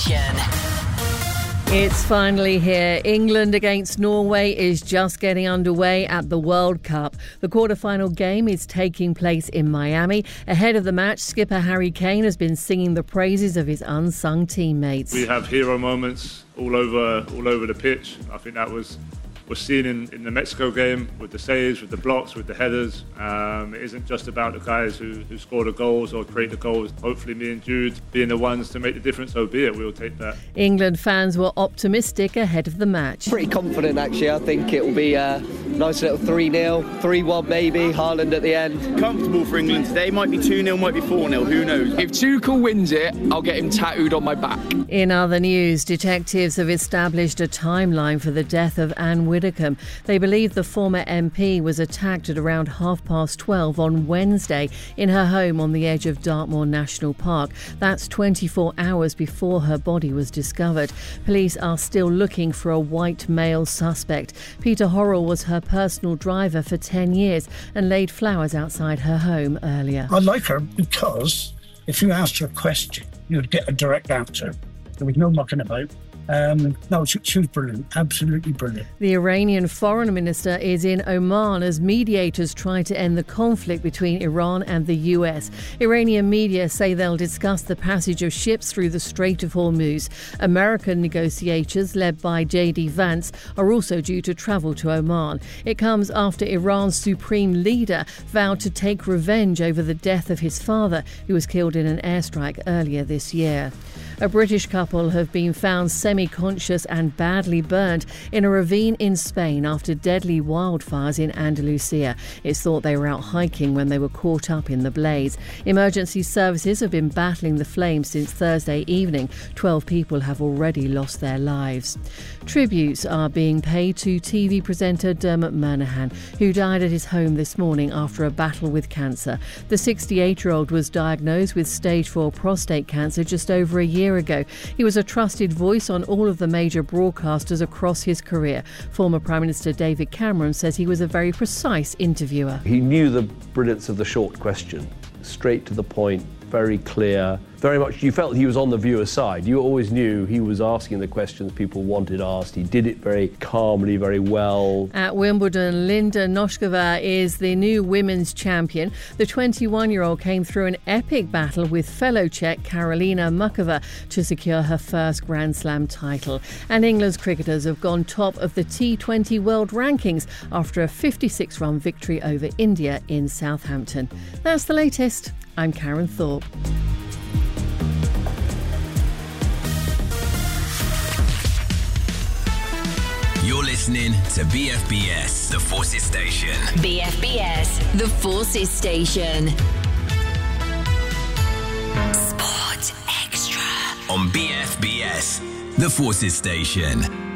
It's finally here. England against Norway is just getting underway at the World Cup. The quarter-final game is taking place in Miami. Ahead of the match, skipper Harry Kane has been singing the praises of his unsung teammates. We have hero moments all over the pitch. I think that was seen in the Mexico game with the saves, with the blocks, with the headers. It isn't just about the guys who score the goals or create the goals. Hopefully me and Jude being the ones to make the difference, so be it, we'll take that. England fans were optimistic ahead of the match. Pretty confident actually. I think it will be a nice little 3-0, 3-1 maybe, Haaland at the end. Comfortable for England today, might be 2-0, might be 4-0, who knows. If Tuchel wins it, I'll get him tattooed on my back. In other news, detectives have established a timeline for the death of Anne Widdecombe. They believe the former MP was attacked at around 12:30 on Wednesday in her home on the edge of Dartmoor National Park. That's 24 hours before her body was discovered. Police are still looking for a white male suspect. Peter Horrell was her personal driver for 10 years and laid flowers outside her home earlier. I like her because if you asked her a question, you'd get a direct answer. There was no mucking about. No, she was brilliant, absolutely brilliant. The Iranian foreign minister is in Oman as mediators try to end the conflict between Iran and the US. Iranian media say they'll discuss the passage of ships through the Strait of Hormuz. American negotiators, led by J.D. Vance, are also due to travel to Oman. It comes after Iran's supreme leader vowed to take revenge over the death of his father, who was killed in an airstrike earlier this year. A British couple have been found semi-conscious and badly burned in a ravine in Spain after deadly wildfires in Andalusia. It's thought they were out hiking when they were caught up in the blaze. Emergency services have been battling the flames since Thursday evening. 12 people have already lost their lives. Tributes are being paid to TV presenter Dermot Murnaghan, who died at his home this morning after a battle with cancer. The 68-year-old was diagnosed with stage 4 prostate cancer just over a year ago. He was a trusted voice on all of the major broadcasters across his career. Former Prime Minister David Cameron says he was a very precise interviewer. He knew the brilliance of the short question, straight to the point, very clear. Very much, you felt he was on the viewer's side. You always knew he was asking the questions people wanted asked. He did it very calmly, very well. At Wimbledon, Linda Noskova is the new women's champion. The 21-year-old came through an epic battle with fellow Czech Karolina Muchova to secure her first Grand Slam title. And England's cricketers have gone top of the T20 World Rankings after a 56-run victory over India in Southampton. That's the latest. I'm Karen Thorpe. You're listening to BFBS, The Forces Station. BFBS, The Forces Station. Sport Extra. On BFBS, The Forces Station.